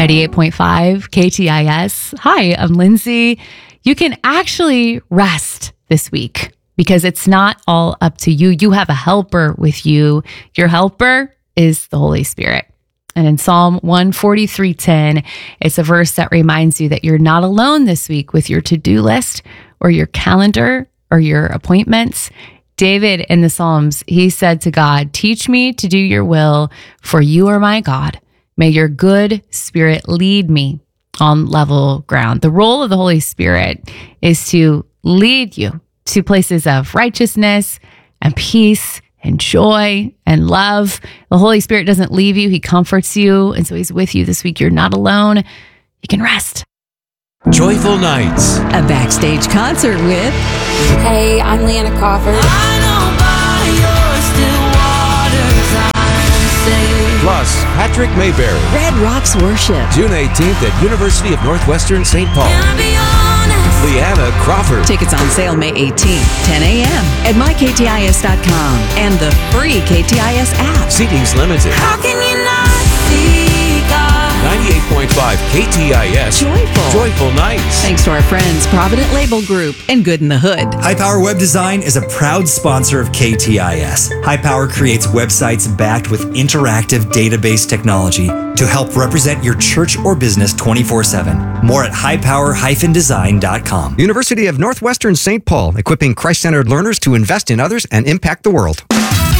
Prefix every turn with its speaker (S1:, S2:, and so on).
S1: 98.5 KTIS. Hi, I'm Lindsay. You can actually rest this week because it's not all up to you. You have a helper with you. Your helper is the Holy Spirit. And in Psalm 143:10, it's a verse that reminds you that you're not alone this week with your to-do list or your calendar or your appointments. David in the Psalms, he said to God, "Teach me to do your will, for you are my God. May your good spirit lead me on level ground." The role of the Holy Spirit is to lead you to places of righteousness and peace and joy and love. The Holy Spirit doesn't leave you. He comforts you. And so he's with you this week. You're not alone. You can rest.
S2: Joyful Nights.
S3: A backstage concert with...
S4: Hey, I'm Leanna Crawford.
S5: I know by your still waters I'm safe.
S2: Plus, Patrick Mayberry.
S3: Red Rocks Worship.
S2: June 18th at University of Northwestern St. Paul.
S5: Can I be honest?
S2: Leanna Crawford.
S3: Tickets on sale May 18th, 10 a.m. at myktis.com and the free KTIS app.
S2: Seating's limited.
S5: How can you not see God?
S2: 98.5 KTIS. Joyful Nights.
S3: Thanks to our friends Provident Label Group and Good in the Hood.
S6: High Power Web Design is a proud sponsor of KTIS. High Power creates websites backed with interactive database technology to help represent your church or business 24/7. More at highpower-design.com.
S7: University of Northwestern St. Paul, equipping Christ-centered learners to invest in others and impact the world.